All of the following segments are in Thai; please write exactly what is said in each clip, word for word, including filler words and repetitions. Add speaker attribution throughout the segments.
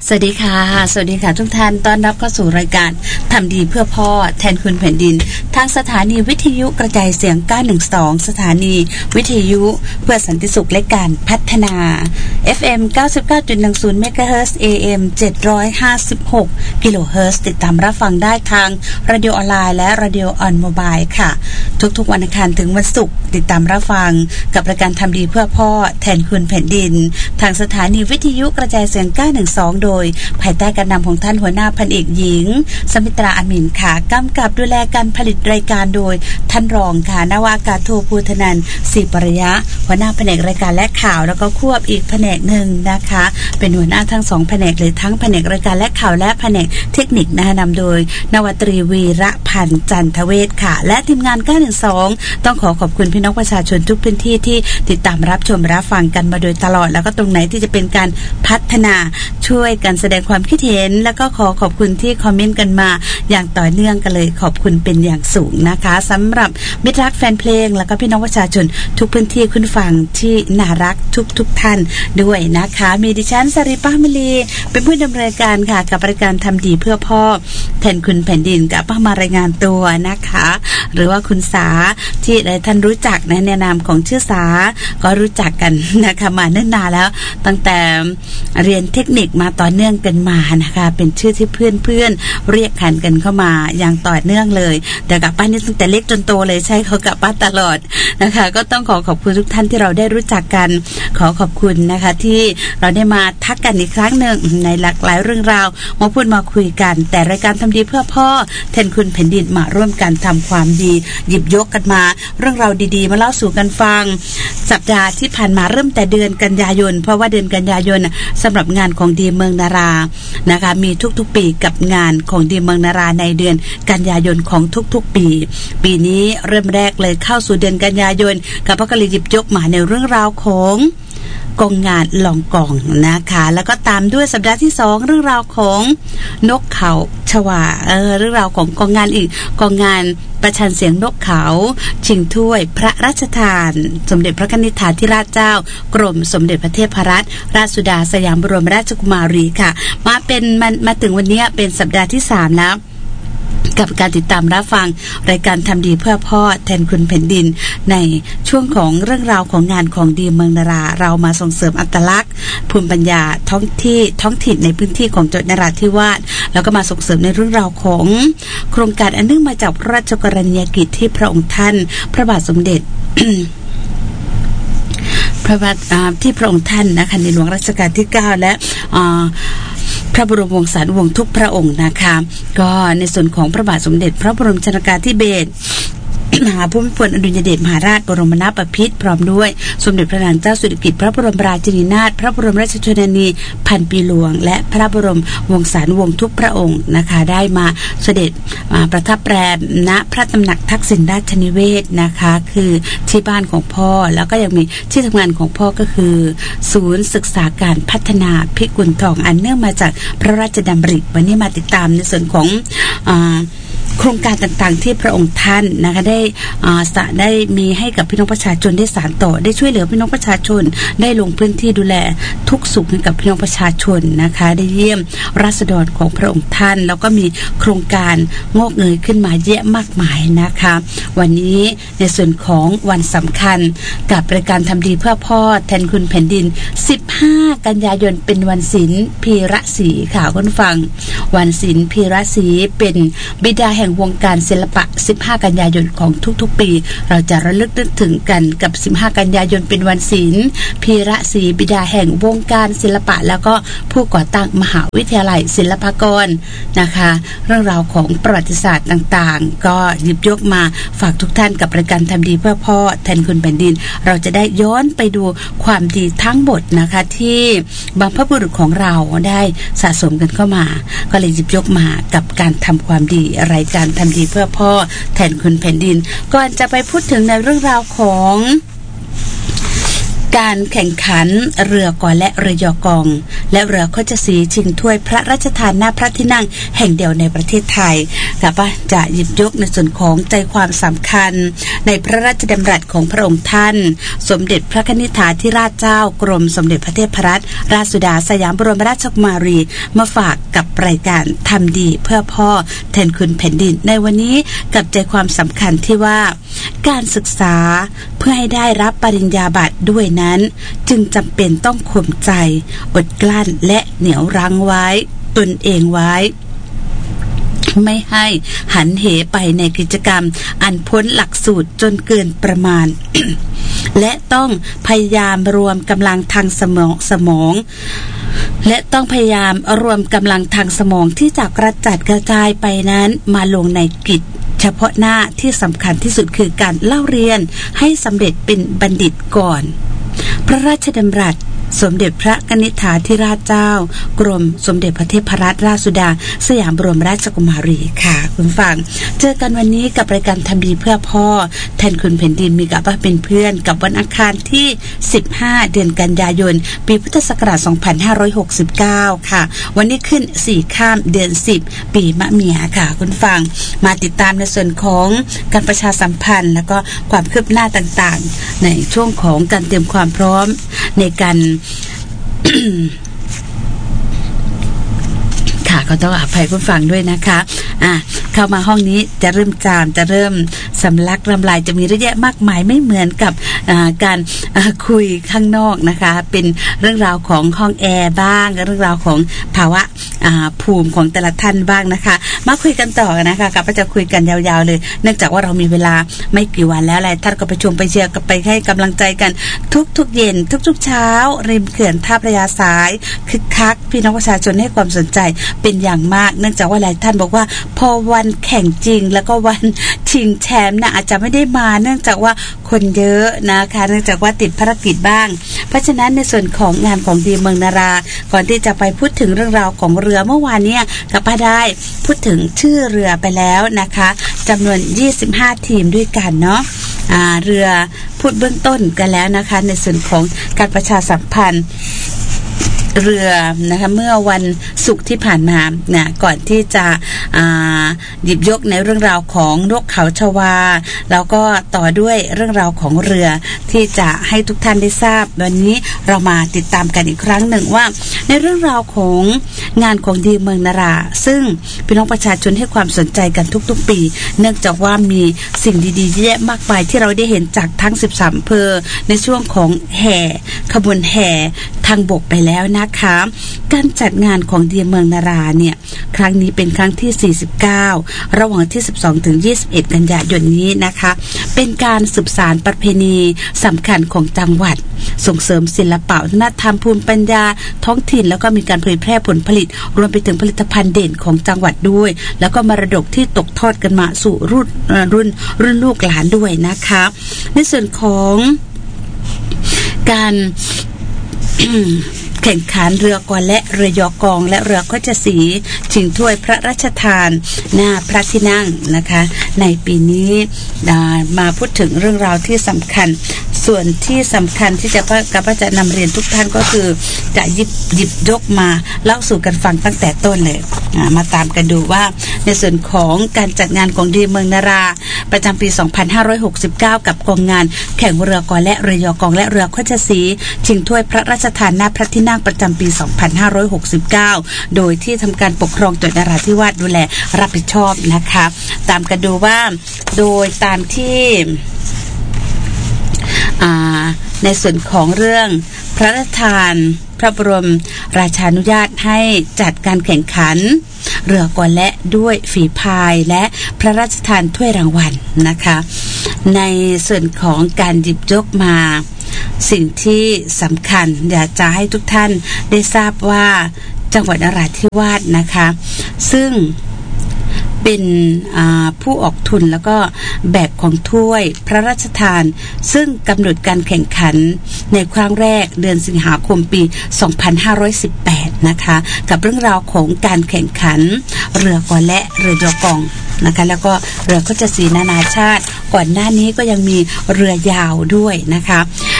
Speaker 1: สวัสดีค่ะสวัสดีค่ะทุกท่านต้อนรับเข้าสู่รายการทำดีเพื่อพ่อแทนคุณแผ่นดินทางสถานีวิทยุกระจายเสียงเก้าหนึ่งสองสถานีวิทยุเพื่อสันติสุขและการพัฒนา เอฟ เอ็ม เก้าสิบเก้าจุดหนึ่งศูนย์ เมกะเฮิรตซ์ เอ เอ็ม เจ็ดร้อยห้าสิบหก กิโลเฮิรตซ์ติดตามรับฟังได้ทางเรดิโอออนไลน์และเรดิโอออนโมบายค่ะทุกๆวันอังคารถึงวันศุกร์ติดตามรับฟังกับรายการทำดีเพื่อพ่อแทนคุณแผ่นดินทางสถานีวิทยุกระจายเสียงเก้าหนึ่งสองโดยภายใต้การนำของท่านหัวหน้าพันเอกหญิงสมิตราอามินค่ะกำกับดูแลการผลิตรายการโดยท่านรองค่ะนาวากาศโทภูธนันท์ศรีปริยะหัวหน้าแผนกรายการและข่าวแล้วก็ควบอีกแผนกหนึ่งนะคะเป็นหัวหน้าทั้งสองแผนกเลยทั้งแผนกรายการและข่าวและแผนกเทคนิคนะคะนำโดยนวตรีวีระพันธ์จันทเวชค่ะและทีมงานเก้าหนึ่งสองต้องขอขอบคุณพี่น้องประชาชนทุกพื้นที่ที่ติดตามรับชมรับฟังกันมาโดยตลอดแล้วก็ตรงไหนที่จะเป็นการพัฒนาช่วยกันแสดงความคิดเห็นแล้วก็ขอขอบคุณที่คอมเมนต์กันมาอย่างต่อเนื่องกันเลยขอบคุณเป็นอย่างสูงนะคะสำหรับมิตรรักแฟนเพลงแล้วก็พี่น้องประชาชนทุกพื้นที่คุณฟังที่น่ารักทุกทุกท่านด้วยนะคะมีดิฉันสริป้ามลีเป็นผู้ดำเนินรายการค่ะกับรายการทำดีเพื่อพ่อแทนคุณแผ่นดินกับมามารายงานตัวนะคะหรือว่าคุณสาที่หลายท่านรู้จักในนามของชื่อสาก็รู้จักกันนะคะมาเนิ่นนานแล้วตั้งแต่เรียนเทคนิคมาต่อเนื่องกันมานะคะเป็นชื่อที่เพื่อนๆเรียกขันกันเข้ามาอย่างต่อเนื่องเลยแต่กับป้านี่ตั้งแต่เล็กจนโตเลยใช่เขากับป้าตลอดนะคะก็ต้องขอขอบคุณทุกท่านที่เราได้รู้จักกันขอขอบคุณนะคะที่เราได้มาทักกันอีกครั้งหนึ่งในหลากหลายเรื่องราวมาพูดมาคุยกันแต่รายการทำดีเพื่อพ่อแทนคุณแผ่นดินมาร่วมกันทำความดีหยิบยกกันมาเรื่องราวดีๆมาเล่าสู่กันฟังสัปดาห์ที่ผ่านมาเริ่มแต่เดือนกันยายนเพราะว่าเดือนกันยายนสำหรับงานของดีเมืองนารานะคะมีทุกๆปีกับงานของดีเมืองนาราในเดือนกันยายนของทุกๆปีปีนี้เริ่มแรกเลยเข้าสู่เดือนกันยายนกับพระกลิยิบยกมาในเรื่องราวของกองงานลองกองนะคะแล้วก็ตามด้วยสัปดาห์ที่สองเรื่องราวของนกเขาชวาเออเรื่องราวของกองงานอีกกองงานประชันเสียงนกเขาชิงถ้วยพระราชทานสมเด็จพระนิธิธิราชเจ้ากรมสมเด็จพระเทพรัตนราชสุดาสยามบรมราชกุมารีค่ะมาเป็นมามาถึงวันนี้เป็นสัปดาห์ที่สามแล้วกับการติดตามรับฟังรายการทำดีเพื่อพ่อแทนคุณแผ่นดินในช่วงของเรื่องราวของงานของดีเมืองนาราเรามาส่งเสริมอัตลักษณ์ภูมิปัญญาท้องที่ท้องถิ่นในพื้นที่ของจังหวัดนราธิวาสแล้วก็มาส่งเสริมในเรื่องราวของโครงการอันเนื่องมาจากพระราชกรณียกิจที่พระองค์ท่านพระบาทสมเด็จ พระบาทที่พระองค์ท่านนะคะในหลวงรัชกาลที่เก้าและพระบรมวงศานุวงศ์ทุกพระองค์นะคะก็ในส่วนของพระบาทสมเด็จพระบรมชนกาธิเบศรมหาภูมิพลอดุลยเดชมหาราชบรมนาถบพิตรพร้อมด้วยสมเด็จพระนางเจ้าสิริกิติ์พระบรมราชินีนาถพระบรมราชชนนีพันปีหลวงและพระบรมวงศานุวงศ์ทุกพระองค์นะคะได้มาเสด็จประทับแรมณพระตำหนักทักษิณราชนิเวศนะคะคือที่บ้านของพ่อแล้วก็ยังมีที่ทำงานของพ่อก็คือศูนย์ศึกษาการพัฒนาพิกุลทองอันเนื่องมาจากพระราชดำริวันนี้มาติดตามในส่วนของอ่าโครงการต่างๆที่พระองค์ท่านนะคะได้อ่าได้มีให้กับพี่น้องประชาชนได้สานต่อได้ช่วยเหลือพี่น้องประชาชนได้ลงพื้นที่ดูแลทุกสุขให้กับพี่น้องประชาชนนะคะได้เยี่ยมราษฎรของพระองค์ท่านแล้วก็มีโครงการงอกเงยขึ้นมาเยอะมากมายนะคะวันนี้ในส่วนของวันสำคัญกับรายการทำดีเพื่อพ่อแทนคุณแผ่นดินสิบห้ากันยายนเป็นวันศิลป์พีระศรีค่ะคุณฟังวันศิลป์พีระศรีเป็นบิดาแห่งวงการศิลปะสิบห้ากันยายนของทุกๆปีเราจะระลึกนึกถึงกันกับสิบห้ากันยายนเป็นวันศิลป์พีระศรีบิดาแห่งวงการศิลปะแล้วก็ผู้ก่อตั้งมหาวิทยาลัยศิลปากรนะคะเรื่องราวของประวัติศาสตร์ต่างๆก็หยิบยกมาฝากทุกท่านกับรายการทำดีเพื่อพ่อแทนคุณแผ่นดินเราจะได้ย้อนไปดูความดีทั้งหมดนะคะที่บรรพบุรุษของเราได้สะสมกันเข้ามาก็เลยหยิบยกมากับการทำความดีรายการทำดีเพื่อพ่อแทนคุณแผ่นดินก่อนจะไปพูดถึงในเรื่องราวของการแข่งขันเรือกอและเรือยอกองและเรือโคชศรีชิงถ้วยพระราชทานหน้าพระที่นั่งแห่งเดียวในประเทศไทยค่ะว่าจะหยิบยกในส่วนของใจความสำคัญในพระราชดำรัสของพระองค์ท่านสมเด็จพระนิธิถาธิราชเจ้ากรมสมเด็จพระเทพรัตนราชสุดาสยามบรมราชกุมารีมาฝากกับรายการทำดีเพื่อพ่อแทนคุณแผ่นดินในวันนี้กับใจความสำคัญที่ว่าการศึกษาเพื่อให้ได้รับปริญญาบัตรด้วยนั้นจึงจำเป็นต้องข่มใจอดกลั้นและเหนียวรั้งไว้ตนเองไว้ไม่ให้หันเหไปในกิจกรรมอันพ้นหลักสูตรจนเกินประมาณ และต้องพยายามรวมกำลังทางสมองสมองและต้องพยายามรวมกำลังทางสมองที่จะกระจัดกระจายไปนั้นมาลงในกิจเฉพาะหน้าที่สำคัญที่สุดคือการเล่าเรียนให้สำเร็จเป็นบัณฑิตก่อนพระราชดำรัสสมเด็จพระนิธิถาธิราชเจ้ากรมสมเด็จพระเทพรัตนราชสุดาสยามบรมราชกุมารีค่ะคุณฟังเจอกันวันนี้กับรายการทำดีเพื่อพ่อแทนคุณแผ่นดินมีกับว่าเป็นเพื่อนกับวันอังคารที่สิบห้าเดือนกันยายนปีพุทธศักราชสองพันห้าร้อยหกสิบเก้าค่ะวันนี้ขึ้นสี่ข้ามเดือนสิบปีมะเมียค่ะคุณฟังมาติดตามในส่วนของการประชาสัมพันธ์แล้วก็ความคืบหน้าต่างๆในช่วงของการเตรียมความพร้อมในการค่ะก็ต้องอภัยผู้ฟังด้วยนะคะอ่ะเข้ามาห้องนี้จะเริ่มจามจะเริ่มสำลักลำลายจะมีเยอะแยะมากมายไม่เหมือนกับการคุยข้างนอกนะคะเป็นเรื่องราวของห้องแอร์บ้างเรื่องราวของภาวะภูมิของแต่ละท่านบ้างนะคะมาคุยกันต่อนะคะกับจะคุยกันยาวๆเลยเนื่องจากว่าเรามีเวลาไม่กี่วันแล้วหลายท่านก็ไปชมไปเชียร์ไปให้กำลังใจกันทุกๆเย็นทุกๆเช้าริมเขื่อนท่าพระยาสายคึกคักพี่น้องประชาชนให้ความสนใจเป็นอย่างมากเนื่องจากว่าหลายท่านบอกว่าพอวันแข่งจริงแล้วก็วันชิงแชมป์นะอาจจะไม่ได้มาเนื่องจากว่าคนเยอะนะคะเนื่องจากว่าติดภารกิจบ้างเพราะฉะนั้นในส่วนของงานของดีเมืองนาราก่อนที่จะไปพูดถึงเรื่องราวของเรือเมื่อวานเนี่ยกับป้าได้พูดถึงชื่อเรือไปแล้วนะคะจำนวนยี่สิบห้าทีมด้วยกันเนาะอ่าเรือพูดเบื้องต้นกันแล้วนะคะในส่วนของการประชาสัมพันธ์เรือนะคะเมื่อวันศุกร์ที่ผ่านมาเนี่ยก่อนที่จะหยิบยกในเรื่องราวของนกเขาชวาแล้วก็ต่อด้วยเรื่องราวของเรือที่จะให้ทุกท่านได้ทราบวันนี้เรามาติดตามกันอีกครั้งหนึ่งว่าในเรื่องราวของงานของดีเมืองนาราซึ่งพี่น้องประชาชนให้ความสนใจกันทุกๆปีเนื่องจากว่ามีสิ่งดีๆเยอะมากมายที่เราได้เห็นจากทั้งสิบสามอำเภอในช่วงของแห่ขบวนแห่ทางบกไปแล้วนะคะการจัดงานของดีเมืองนาราเนี่ยครั้งนี้เป็นครั้งที่สี่สิบเก้าระหว่างที่สิบสองถึงยี่สิบเอ็ดกันยายนนี้นะคะเป็นการสืบสานประเพณีสำคัญของจังหวัดส่งเสริมศิลปะวัฒนธรรมภูมิปัญญาท้องถิ่นแล้วก็มีการเผยแพร่ผลผลิตรวมไปถึงผลิตภัณฑ์เด่นของจังหวัดด้วยแล้วก็มรดกที่ตกทอดกันมาสู่รุ่นรุ่นรุ่นลูกหลานด้วยนะคะในส่วนของการแข่งขันเรือกอและเรือยอกองและเรือโคชศรีชิงถ้วยพระราชทานหน้าพระที่นั่งนะคะในปีนี้มาพูดถึงเรื่องราวที่สำคัญส่วนที่สำคัญที่จะกับจะนำเรียนทุกท่านก็คือจะหยิบหยิบยกมาเล่าสู่กันฟังตั้งแต่ต้นเลยมาตามกันดูว่าในส่วนของการจัดงานของดีเมืองนาราประจำปีสองพันห้าร้อยหกสิบเก้ากับกองงานแข่งเรือกอและเรือยอกองและเรือโคชศรีชิงถ้วยพระราชทานหน้าพระที่นั่งประจำปีสองพันห้าร้อยหกสิบเก้าโดยที่ทำการปกครองจังหวัดนราธิวาสดูแลรับผิดชอบนะคะตามกันดูว่าโดยตามที่ในส่วนของเรื่องพระราชทานพระบรมราชานุญาตให้จัดการแข่งขันเรือกอและด้วยฝีพายและพระราชทานถ้วยรางวัลนะคะในส่วนของการหยิบยกมาสิ่งที่สำคัญอยากจะให้ทุกท่านได้ทราบว่าจังหวัดนราธิวาสนะคะซึ่งเป็นผู้ออกทุนแล้วก็แบบของถ้วยพระราชทานซึ่งกำหนดการแข่งขันในครั้งแรกเดือนสิงหาคมปีสองพันห้าร้อยสิบแปดนะคะกับเรื่องราวของการแข่งขันเรือกอและเรือยอกองนะคะแล้วก็เรือโคชศรีนานาชาติก่อนหน้านี้ก็ยังมีเรือยาวด้วยนะคะ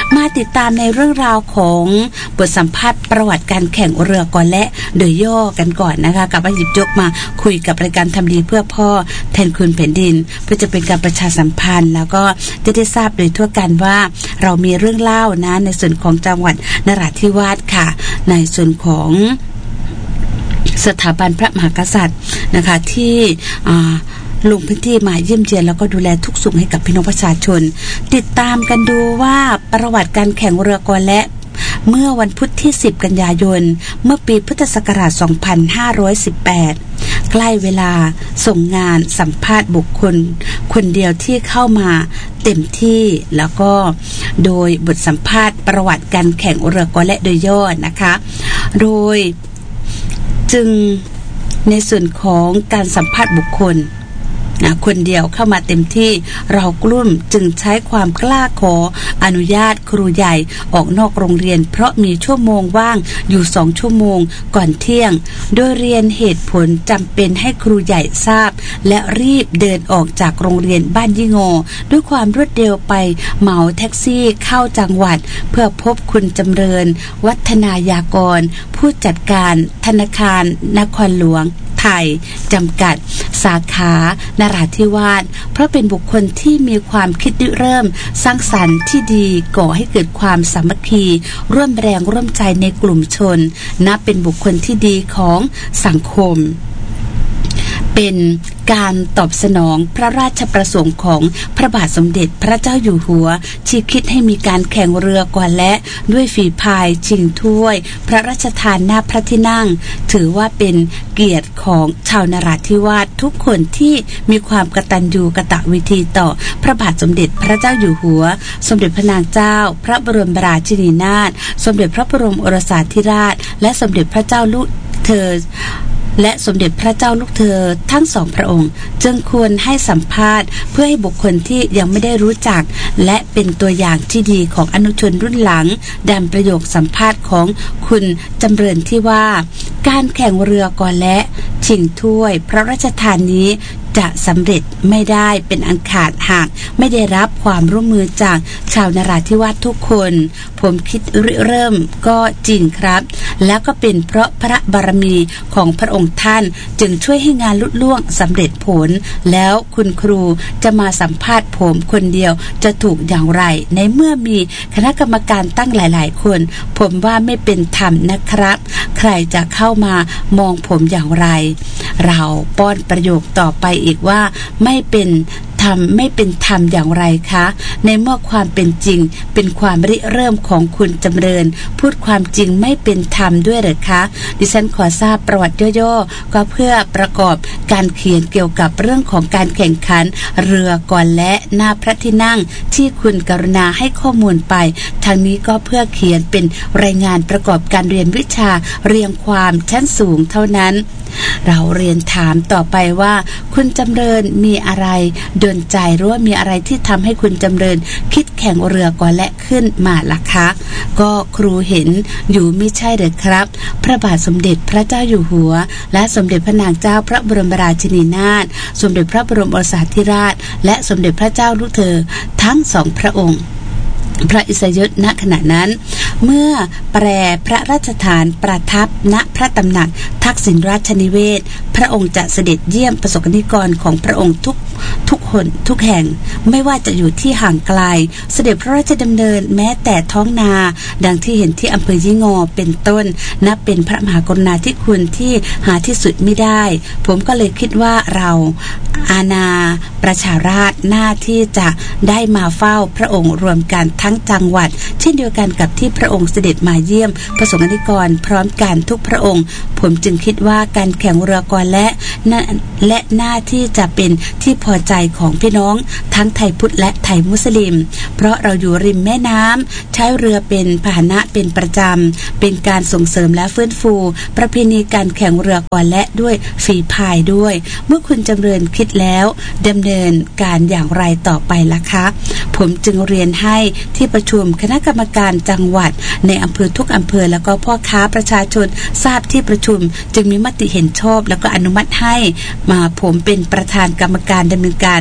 Speaker 1: มาติดตามในเรื่องราวของบทสัมภาษณ์ประวัติการแข่งเรือกอและโดยย่อกันก่อนนะคะกับว่าหยิบยกมาคุยกับรายการทำดีเพื่อพ่อแทนคุณแผ่นดินเพื่อจะเป็นการประชาสัมพันธ์แล้วก็จะได้ทราบโดยทั่วกันว่าเรามีเรื่องเล่านะในส่วนของจังหวัดนราธิวาสค่ะในส่วนของสถาบันพระมหากษัตริย์นะคะที่ลงพื้นที่มาเยี่ยมเยียนแล้วก็ดูแลทุกสุขให้กับพี่น้องประชาชนติดตามกันดูว่าประวัติการแข่งเรือกอและเมื่อวันพุธที่สิบกันยายนเมื่อปีพุทธศักราชสองพันห้าร้อยสิบแปดใกล้เวลาส่งงานสัมภาษณ์บุคคลคนเดียวที่เข้ามาเต็มที่แล้วก็โดยบทสัมภาษณ์ประวัติการแข่งเรือกอและโดยย่อนะคะโดยจึงในส่วนของการสัมภาษณ์บุคคลนะคนเดียวเข้ามาเต็มที่เรากลุ่มจึงใช้ความกล้าขออนุญาตครูใหญ่ออกนอกโรงเรียนเพราะมีชั่วโมงว่างอยู่สองชั่วโมงก่อนเที่ยงโดยเรียนเหตุผลจำเป็นให้ครูใหญ่ทราบและรีบเดินออกจากโรงเรียนบ้านยี่งอด้วยความรวดเร็วไปเหมาแท็กซี่เข้าจังหวัดเพื่อพบคุณจำเริญวัฒนายากรผู้จัดการธนาคารนครหลวงไทยจำกัดสาขานราธิวาสเพราะเป็นบุคคลที่มีความคิดริเริ่มสร้างสรรค์ที่ดีก่อให้เกิดความสามัคคีร่วมแรงร่วมใจในกลุ่มชนนับเป็นบุคคลที่ดีของสังคมเป็นการตอบสนองพระราชประสงค์ของพระบาทสมเด็จพระเจ้าอยู่หัวที่คิดให้มีการแข่งเรือกอและด้วยฝีพายชิงถ้วยพระราชทานหน้าพระที่นั่งถือว่าเป็นเกียรติของชาวนราธิวาสทุกคนที่มีความกตัญญูกตเวทีต่อพระบาทสมเด็จพระเจ้าอยู่หัวสมเด็จพระนางเจ้าพระบรมราชินีนาถสมเด็จพระบรมโอรสาธิราชและสมเด็จพระเจ้าลูกเธอและสมเด็จพระเจ้าลูกเธอทั้งสองพระองค์จึงควรให้สัมภาษณ์เพื่อให้บุคคลที่ยังไม่ได้รู้จักและเป็นตัวอย่างที่ดีของอนุชนรุ่นหลังดังประโยคสัมภาษณ์ของคุณจำเริญที่ว่าการแข่งเรือกอและชิงถ้วยพระราชทานนี้จะสำเร็จไม่ได้เป็นอันขาดหากไม่ได้รับความร่วมมือจากชาวนราธิวาสทุกคนผมคิดเริ่มก็จริงครับแล้วก็เป็นเพราะพระบารมีของพระองค์ท่านจึงช่วยให้งานลุล่วงสำเร็จผลแล้วคุณครูจะมาสัมภาษณ์ผมคนเดียวจะถูกอย่างไรในเมื่อมีคณะกรรมการตั้งหลายๆคนผมว่าไม่เป็นธรรมนะครับใครจะเข้ามามองผมอย่างไรเราป้อนประโยคต่อไปอีกว่าไม่เป็นธรรมไม่เป็นธรรมอย่างไรคะในเมื่อความเป็นจริงเป็นความริเริ่มของคุณจำเริญพูดความจริงไม่เป็นธรรมด้วยหรือคะดิฉันขอทราบประวัติย่อๆก็เพื่อประกอบการเขียนเกี่ยวกับเรื่องของการแข่งขันเรือก่อนและหน้าพระที่นั่งที่คุณกรุณาให้ข้อมูลไปทางนี้ก็เพื่อเขียนเป็นรายงานประกอบการเรียนวิชาเรียงความชั้นสูงเท่านั้นเราเรียนถามต่อไปว่าคุณจำเริญมีอะไรดลใจหรือว่ามีอะไรที่ทำให้คุณจำเริญคิดแข่งเรือก่อนและขึ้นมาล่ะคะก็ครูเห็นอยู่ไม่ใช่หรือครับพระบาทสมเด็จพระเจ้าอยู่หัวและสมเด็จพระนางเจ้าพระบรมราชินีนาถสมเด็จพระบรมโอรสาธิราชและสมเด็จพระเจ้าลูกเธอทั้งสองพระองค์พระอิสยศณขณะนั้นเมื่อแปรพระราชทานประทับณพระตำหนักทักษิณราชนิเวศพระองค์จะเสด็จเยี่ยมประสบนิกรของพระองค์ทุกทุกคนทุกแห่งไม่ว่าจะอยู่ที่ห่างไกลเสด็จพระราชดำเนินแม้แต่ท้องนาดังที่เห็นที่อำเภอยี่งอเป็นต้นนับเป็นพระมหากรุณาธิคุณที่หาที่สุดไม่ได้ผมก็เลยคิดว่าเราอาณาประชาราษฎร์หน้าที่จะได้มาเฝ้าพระองค์รวมกันทั้งจังหวัดเช่นเดียวกันกับที่พระองค์เสด็จมาเยี่ยมประสงค์นิกรพร้อมกันทุกพระองค์ผมจึงคิดว่าการแข่งเรือกอและและหน้าที่จะเป็นที่พอใจของพี่น้องทั้งไทยพุทธและไทยมุสลิมเพราะเราอยู่ริมแม่น้ำใช้เรือเป็นพาหนะเป็นประจำเป็นการส่งเสริมและฟื้นฟูประเพณีการแข่งเรือกอและด้วยฝีพายด้วยเมื่อคุณจำเริญคิดแล้วดำเนินการอย่างไรต่อไปล่ะคะผมจึงเรียนให้ที่ประชุมคณะกรรมการจังหวัดในอำเภอทุกอำเภอแล้วก็พ่อค้าประชาชนทราบที่ประชุมจึงมีมติเห็นชอบแล้วก็อนุมัติให้มาผมเป็นประธานกรรมการดำเนินการ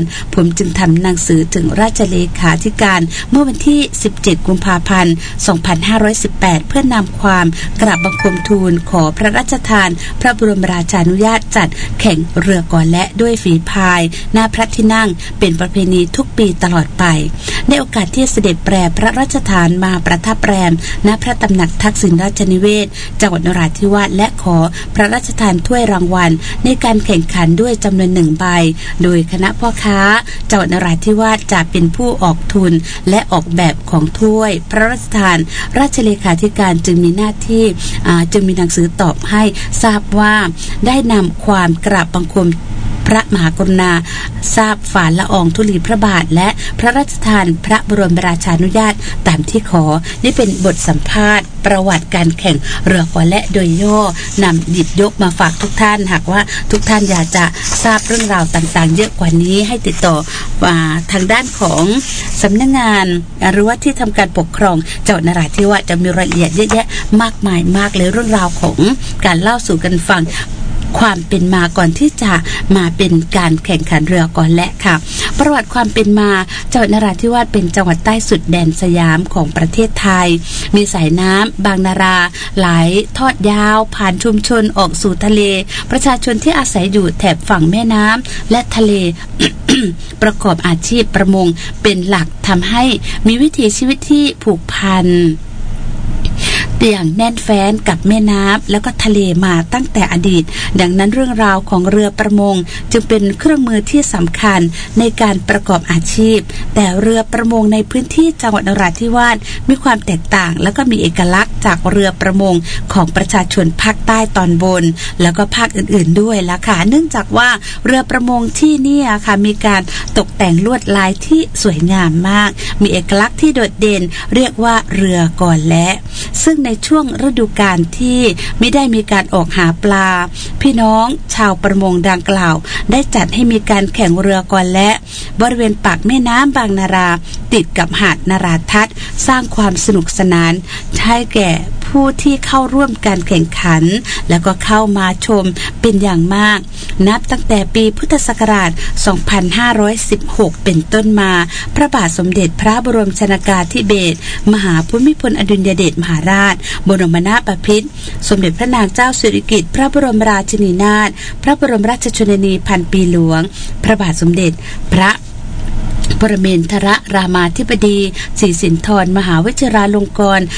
Speaker 1: ผมจึงทำหนังสือถึงราชเลขาธิการเมื่อวันที่สิบเจ็ดกุมภาพันธ์สองพันห้าร้อยสิบแปดเพื่อนำความกราบบังคมทูลขอพระราชทานพระบรมราชานุญาตจัดแข่งเรือกอและด้วยฝีพายหน้าพระที่นั่งเป็นประเพณีทุกปีตลอดไปในโอกาสที่เสด็จแปรพระราชทานมาประทับแรมณพระตำหนักทักษิณราชนิเวศจังหวัดนราธิวาสและขอพระราชทานถ้วยรางวัลในการแข่งขันด้วยจำนวนหนึ่งใบโดยคณะพ่อค้าจังหวัดนราธิวาสจะเป็นผู้ออกทุนและออกแบบของถ้วยพระราชทานราชเลขาธิการจึงมีหน้าที่จึงมีหนังสือตอบให้ทราบว่าได้นำความกราบบังคมพระมหากรุณาทราบฝ่าละอองธุลีพระบาทและพระราชทานพระบรมราชานุญาตตามที่ขอนี่เป็นบทสัมภาษณ์ประวัติการแข่งเรือกอและโดยย่อนำหยิบยกมาฝากทุกท่านหากว่าทุกท่านอยากจะทราบเรื่องราวต่างๆเยอะกว่านี้ให้ติดต่อทางด้านของสำนักงานหรือว่าที่ทำการปกครองจังหวัดนราธิวาสจะมีรายละเอียดเยอะแยะมากมายมากเลยเรื่องราวของการเล่าสู่กันฟังความเป็นมาก่อนที่จะมาเป็นการแข่งขันเรือกอและค่ะประวัติความเป็นมาจังหวัดนราธิวาสเป็นจังหวัดใต้สุดแดนสยามของประเทศไทยมีสายน้ำบางนาราไหลทอดยาวผ่านชุมชนออกสู่ทะเลประชาชนที่อาศัยอยู่แถบฝั่งแม่น้ำและทะเล ประกอบอาชีพประมงเป็นหลักทำให้มีวิถีชีวิตที่ผูกพันอย่างแน่นแฟ้นกับแม่น้ำแล้วก็ทะเลมาตั้งแต่อดีตดังนั้นเรื่องราวของเรือประมงจึงเป็นเครื่องมือที่สำคัญในการประกอบอาชีพแต่เรือประมงในพื้นที่จังหวัดนราธิวาสมีความแตกต่างแล้วก็มีเอกลักษณ์จากเรือประมงของประชาชนภาคใต้ตอนบนแล้วก็ภาคอื่นๆด้วยละค่ะเนื่องจากว่าเรือประมงที่นี่ค่ะมีการตกแต่งลวดลายที่สวยงามมากมีเอกลักษณ์ที่โดดเด่นเรียกว่าเรือกอและซึ่งในช่วงฤดูกาลที่ไม่ได้มีการออกหาปลาพี่น้องชาวประมงดังกล่าวได้จัดให้มีการแข่งเรือกอและบริเวณปากแม่น้ำบางนาราติดกับหาดนาราทัศน์สร้างความสนุกสนานให้แก่ผู้ที่เข้าร่วมการแข่งขันแล้วก็เข้ามาชมเป็นอย่างมากนับตั้งแต่ปีพุทธศักราชสองพันห้าร้อยสิบหกเป็นต้นมาพระบาทสมเด็จพระบรมชนกาธิเบศรมหาภูมิพลอดุลยเดชมหาราชบรมนาถบพิตรสมเด็จพระนางเจ้าสิริกิติ์พระบรมราชินีนาถพระบรมราชชนนีพันปีหลวงพระบาทสมเด็จพระปรเมนทรรามาธิบดีศรีสินธรมหาวชิราลงกรณ์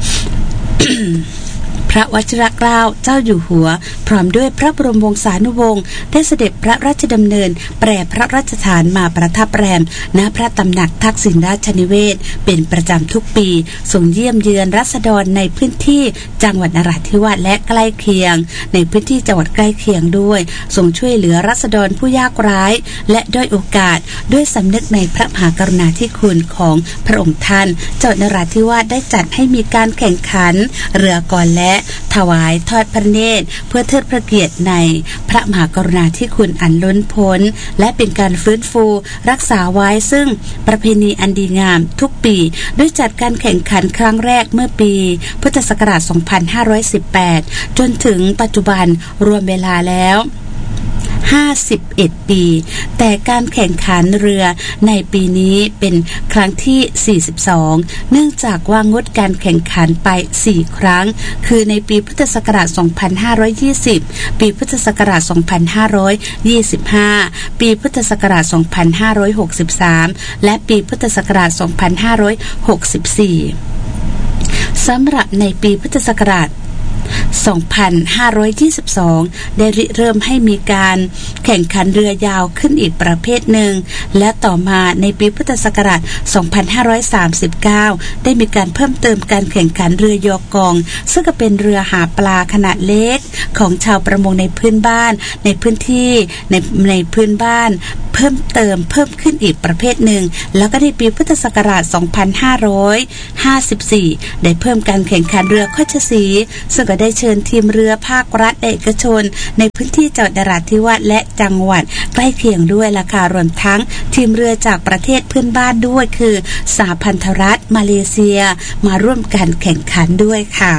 Speaker 1: พระวชิรเกล้าเจ้าอยู่หัวพร้อมด้วยพระบรมวงศานุวงศ์ได้เสด็จพระราชดำเนินแปรพระราชฐานมาประทับแรมณพระตำหนักทักษิณราชนิเวศเป็นประจำทุกปีส่งเยี่ยมเยือนราษฎรในพื้นที่จังหวัดนราธิวาสและใกล้เคียงในพื้นที่จังหวัดใกล้เคียงด้วยส่งช่วยเหลือราษฎรผู้ยากไร้และด้อยโอกาสด้วยสำนึกในพระมหากรุณาธิคุณของพระองค์ท่านจังหวัดนราธิวาสได้จัดให้มีการแข่งขันเรือกอและถวายทอดพระเนตรเพื่อเทิดพระเกียรติในพระมหากรุณาธิคุณอันล้นพ้นและเป็นการฟื้นฟูรักษาไว้ซึ่งประเพณีอันดีงามทุกปีโดยจัดการแข่งขันครั้งแรกเมื่อปีพุทธศักราชสองพันห้าร้อยสิบแปดจนถึงปัจจุบันรวมเวลาแล้วห้าสิบเอ็ดปีแต่การแข่งขันเรือในปีนี้เป็นครั้งที่สี่สิบสองเนื่องจากว่างดการแข่งขันไปสี่ครั้งคือในปีพุทธศักราชสองพันห้าร้อยยี่สิบปีพุทธศักราชสองพันห้าร้อยยี่สิบห้าปีพุทธศักราชสองพันห้าร้อยหกสิบสามและปีพุทธศักราชสองพันห้าร้อยหกสิบสี่สำหรับในปีพุทธศักราชสองพันห้าร้อยยี่สิบสองได้ริเริ่มให้มีการแข่งขันเรือยาวขึ้นอีกประเภทหนึ่งและต่อมาในปีพุทธศักราชสองพันห้าร้อยสามสิบเก้าได้มีการเพิ่มเติมการแข่งขันเรือยอกองซึ่งก็เป็นเรือหาปลาขนาดเล็กของชาวประมงในพื้นบ้านในพื้นที่ในในพื้นบ้านเพิ่มเติมเพิ่มขึ้นอีกประเภทหนึ่งแล้วก็ในปีพุทธศักราชสองพันห้าร้อยห้าสิบสี่ได้เพิ่มการแข่งขันเรือโคชสีซึ่งก็ได้เชิญทีมเรือภาครัฐเอกชนในพื้นที่จังหวัดนราธิวาสและจังหวัดใกล้เคียงด้วยราคารวมทั้งทีมเรือจากประเทศเพื่อนบ้านด้วยคือสหพันธรัฐมาเลเซียมาร่วมกันแข่งขันด้วยค่ะ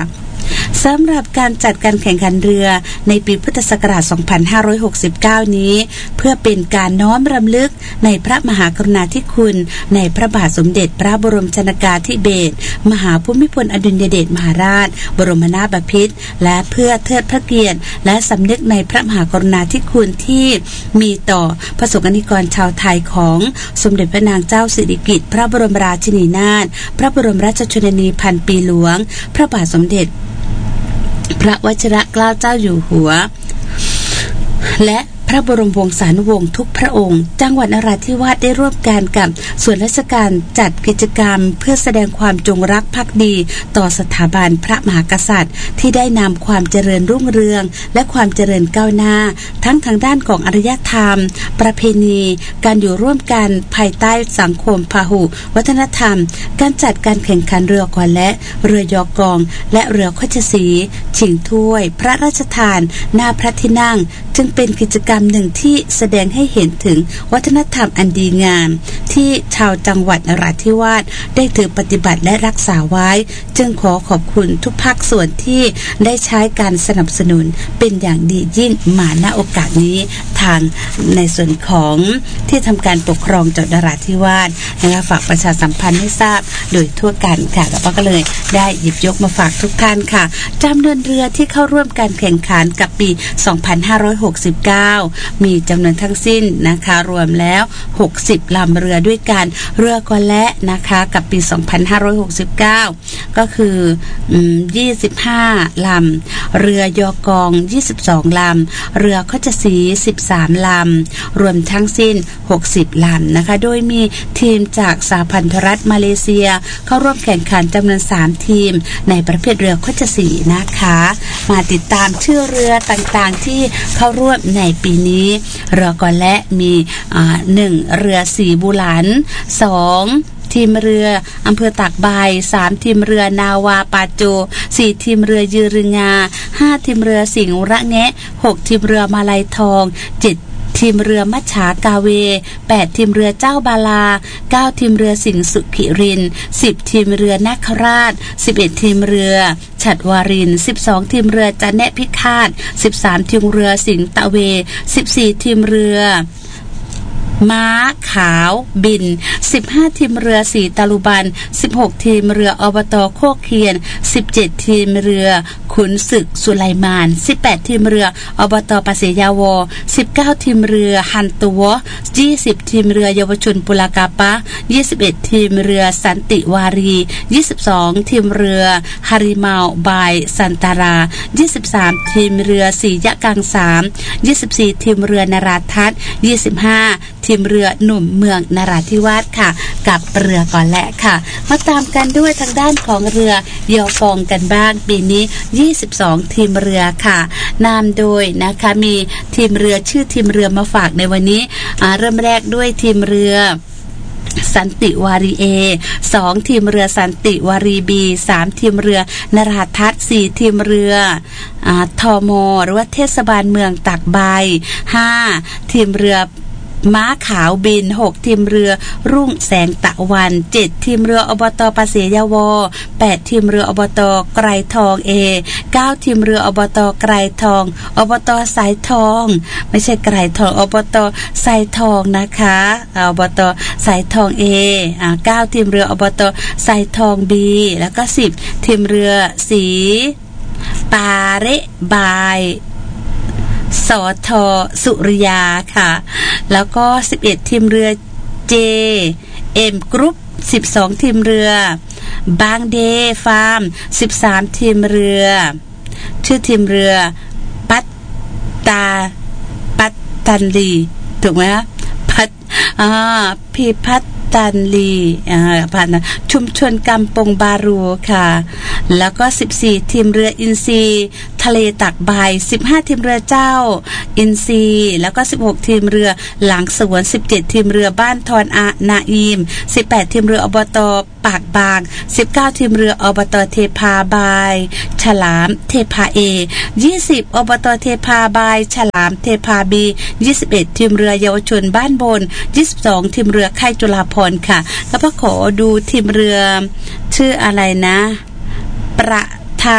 Speaker 1: สำหรับการจัดการแข่งขันเรือในปีพุทธศักราช สองพันห้าร้อยหกสิบเก้า นี้เพื่อเป็นการน้อมรำลึกในพระมหากรุณาธิคุณในพระบาทสมเด็จพระบรมชนกาธิเบศรมหาภูมิพลอดุลยเดชมหาราชบรมนาถบพิตรและเพื่อเทิดพระเกียรติและสำนึกในพระมหากรุณาธิคุณที่มีต่อประสบกนิกรชาวไทยของสมเด็จพระนางเจ้าสิริกิติ์พระบรมราชินีนาถพระบรมราชชนนีพันปีหลวงพระบาทสมเด็จพระวชิรเกล้าเจ้าอยู่หัวและพระบรมวงศานุวงศ์ทุกพระองค์จังหวัดนราธิวาสได้ร่วมกันกับส่วนราชการจัดกิจกรรมเพื่อแสดงความจงรักภักดีต่อสถาบันพระมหากษัตริย์ที่ได้นำความเจริญรุ่งเรืองและความเจริญก้าวหน้าทั้งทางด้านของอารยธรรมประเพณีการอยู่ร่วมกันภายใต้สังคมพหุวัฒนธรรมการจัดการแข่งขันเรือกรและเรือยอกองและเรือโคชสีชิงถ้วยพระราชทานหน้าพระที่นั่งจึงเป็นกิจกรรมหนึ่งที่แสดงให้เห็นถึงวัฒนธรรมอันดีงามที่ชาวจังหวัดนราธิวาสได้ถือปฏิบัติและรักษาไว้จึงขอขอบคุณทุกภาคส่วนที่ได้ใช้การสนับสนุนเป็นอย่างดียิ่งมาณโอกาสนี้ทางในส่วนของที่ทำการปกครองจังหวัดนราธิวาสนะคะฝากประชาสัมพันธ์ให้ทราบโดยทั่วกันค่ะแล้วก็เลยได้หยิบยกมาฝากทุกท่านค่ะจำนวนเรือที่เข้าร่วมการแข่งขันกับปีสองพันห้าร้อยหกสิบเก้ามีจำนวนทั้งสิ้นนะคะรวมแล้วหกสิบลำเรือด้วยกันเรือกอและนะคะกับปีสองพันห้าร้อยหกสิบเก้าก็คืออืมยี่สิบห้าลำเรือยอกองยี่สิบสองลำเรือโคชสีสิบสามลำรวมทั้งสิ้นหกสิบลำนะคะโดยมีทีมจากสหพันธรัฐมาเลเซียเข้าร่วมแข่งขันจำนวนสามทีมในประเภทเรือโคชสีนะคะมาติดตามชื่อเรือต่างๆที่เข้าร่วมในปีนี้เรือกอและมีอ่าหนึ่งเรือสีบุหลันสองทีมเรืออำเภอตากใบสามทีมเรือนาวาปาโจสี่ทีมเรือยืรึงาห้าทีมเรือสิงห์ระแงะหกทีมเรือมาลัยทองเจ็ดทีมเรือมัจฉากาเวแปดทีมเรือเจ้าบาลาเก้าทีมเรือสิงห์สุขิรินสิบทีมเรือนาคราชสิบเอ็ดทีมเรือฉัตรวารินสิบสองทีมเรือจันแนะพิฆาตสิบสามทีมเรือสิงห์ตะเวสิบสี่ทีมเรือม้าขาวบินสิบห้าทีมเรือสีตาลุบันสิบหกทีมเรืออบตโคกเคียนสิบเจ็ดทีมเรือขุนศึกสุไลมานสิบแปดทีมเรืออบตปะเสยาวอสิบเก้าทีมเรือฮันตุวะยี่สิบทีมเรือเยาวชนปุลากาปะยี่สิบเอ็ดทีมเรือสันติวารียี่สิบสองทีมเรือฮาริมาลบายสันตารายี่สิบสามทีมเรือสียะกังสามยี่สิบสี่ทีมเรือนราทัศน์ยี่สิบห้าทีมเรือหนุ่มเมืองนราธิวาสค่ะกับเรือกอและค่ะมาตามกันด้วยทางด้านของเรือยอกองกันบ้างปีนี้ยี่สิบสองทีมเรือค่ะนำโดยนะคะมีทีมเรือชื่อทีมเรือมาฝากในวันนี้เริ่มแรกด้วยทีมเรือสันติวารีเอสองทีมเรือสันติวารีบีสามทีมเรือนราทัศน์สี่ทีมเรืออ่าทมหรือว่าเทศบาลเมืองตากใบห้าทีมเรือม้าขาวบินหกทีมเรือรุ่งแสงตะวันเจ็ดทีมเรืออบตปะเสยาวอแปดทีมเรืออบตไกรทองเอเก้าทีมเรืออบตไกรทองอบตสายทองไม่ใช่ไกรทองอบตสายทองนะคะอบตสายทองเออ่าเก้าทีมเรืออบตสายทองบีแล้วก็สิบทีมเรือสีปาเระบายสอทอสุริยาค่ะแล้วก็สิบเอ็ดทีมเรือ เจ เอ็ม Group สิบสองทีมเรือบางเดฟาร์มสิบสามทีมเรือชื่อทีมเรือปัตตาปัตตันลีถูกไหมคะพัดอ่าพี่พัตตันลีอ่าผ่านนะชุมชนกำปงบารูค่ะแล้วก็สิบสี่ทีมเรืออินซีทะเลตักใบสิบห้าทีมเรือเจ้าอินซีแล้วก็สิบหกทีมเรือหลังสวนสิบเจ็ดทีมเรือบ้านทอนอานาอิมสิบแปดทีมเรืออบตปากบางสิบเก้าทีมเรืออบตเทพาบายฉลามเทพาเอยี่สิบอบตเทพาบายฉลามเทพาบียี่สิบเอ็ดทีมเรือเยาวชนบ้านบนยี่สิบสองทีมเรือค่ายจุฬาภรณ์ค่ะแล้วก็ขอดูทีมเรือชื่ออะไรนะประธาน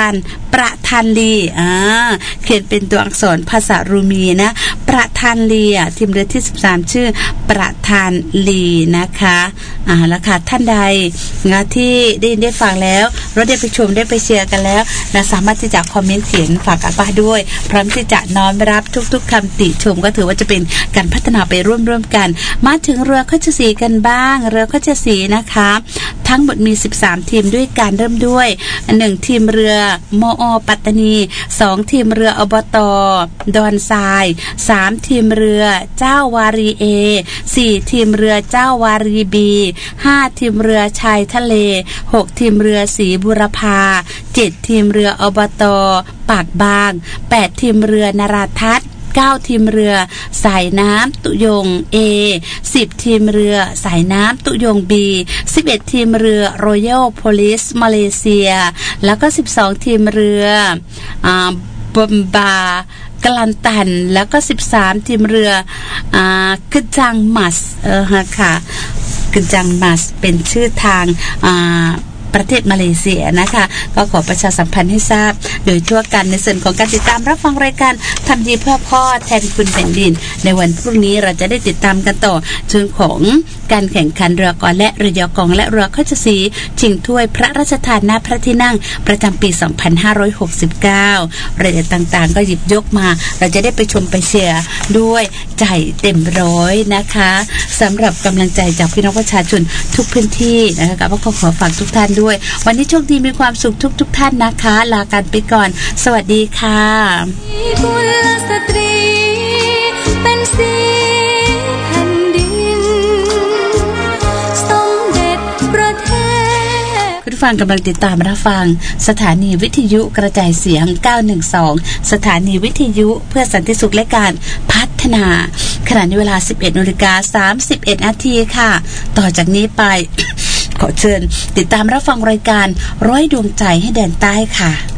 Speaker 1: ประธานลีอ่าเขียนเป็นตัวอักษรภาษารูมีนะประธานลีอ่ะทีมเรือที่สิบสามชื่อประธานลีนะคะอ่าแล้วค่ะท่านใดนะที่ได้ได้ฟังแล้วเราได้ไปชมได้ไปเชียร์กันแล้วนะสามารถที่จะคอมเมนต์เขียนฝากกับป้าด้วยพร้อมที่จะน้อมรับทุกๆคำติชมก็ถือว่าจะเป็นการพัฒนาไปร่วมๆกันมาถึงเรือโคชศรีกันบ้างเรือโคชศรีนะคะทั้งหมดมีสิบสามทีมด้วยการเริ่มด้วยหนึ่งทีมเรือมอปัตตานีสองทีมเรืออบต.ดอนทรายสามทีมเรือเจ้าวารีเอสี่ทีมเรือเจ้าวารีบีห้าทีมเรือชายทะเลหกทีมเรือศรีบุรพาเจ็ดทีมเรืออบต.ปากบางแปดทีมเรือนราทัศน์เก้าทีมเรือสายน้ำตุยง A สิบทีมเรือสายน้ำตุยง B สิบเอ็ดทีมเรือ Royal Police มาเลเซียแล้วก็สิบสองทีมเรืออ่าบอมบากลันตันแล้วก็สิบสามทีมเรืออ่ากึจังมัสเออฮะค่ะกึจังมัสเป็นชื่อทางอ่าประเทศมาเลเซียนะคะก็ขอประชาสัมพันธ์ให้ทราบโดยทั่วกันในส่วนของการติดตามรับฟังรายการทำดีเพื่อพ่อแทนคุณแผ่นดินในวันพรุ่งนี้เราจะได้ติดตามกันต่อเรื่องของการแข่งขันเรือกอและเรือยอกองและเรือโคชศรีชิงถ้วยพระราชทานณพระที่นั่งประจำปีสองพันห้าร้อยหกสิบเก้ารายละเอียดต่างๆก็หยิบยกมาเราจะได้ไปชมไปเชียร์ด้วยใจเต็มร้อยนะคะสำหรับกำลังใจจากพี่น้องประชาชนทุกพื้นที่นะคะก็ขอขอฝากทุกท่านด้วยวันนี้โชคดีมีความสุขทุกทุกท่านนะคะลากันไปก่อนสวัสดีค่ะกุลสตรีเป็นสีแผ่นดินสมเด็จประเทศคุณฟังกำลังติดตามรับฟังสถานีวิทยุกระจายเสียงเก้าหนึ่งสองสถานีวิทยุเพื่อสันติสุขและการพัฒนาขณะนี้เวลา สิบเอ็ดนาฬิกาสามสิบเอ็ดนาทีค่ะต่อจากนี้ไปขอเชิญติดตามรับฟังรายการร้อยดวงใจให้แดนใต้ค่ะ